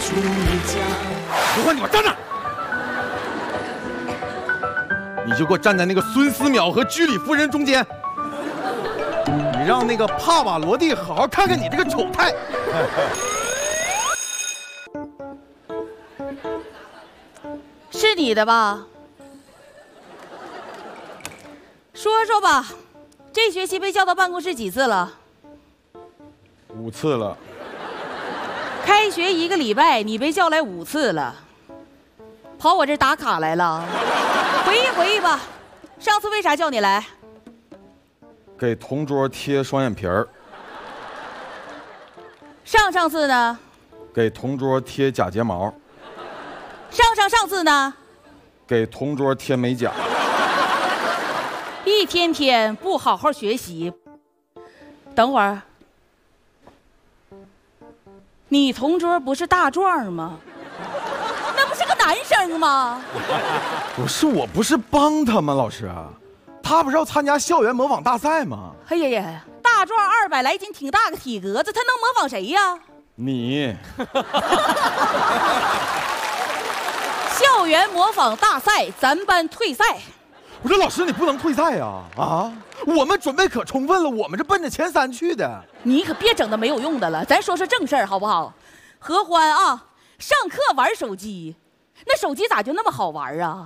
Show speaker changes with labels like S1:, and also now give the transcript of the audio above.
S1: 属你家。
S2: 不会，你给我站那！你就给我站在那个孙思邈和居里夫人中间，你让那个帕瓦罗蒂好好看看你这个丑态。
S3: 是你的吧？说说吧，这学期被叫到办公室几次了
S2: 5次了。
S3: 开学1个礼拜，你被叫来5次了，跑我这打卡来了？回忆回忆吧，上次为啥叫你来？
S2: 给同桌贴双眼皮儿。
S3: 上次呢？
S2: 给同桌贴假睫毛。
S3: 上次呢？
S2: 给同桌贴美甲。
S3: 一天天不好好学习。等会儿，你同桌不是大壮吗？那不是个男生吗？
S2: 不是，我不是帮他吗？老师，他不是要参加校园模仿大赛吗？
S3: 哎呀呀，大壮200来斤，挺大个体格子，他能模仿谁呀？
S2: 你。
S3: 校园模仿大赛，咱班退赛。
S2: 不是老师，你不能退赛呀！啊，我们准备可充分了，我们是奔着前3去的。
S3: 你可别整那没有用的了，咱说说正事儿好不好？何欢啊，上课玩手机，那手机咋就那么好玩啊？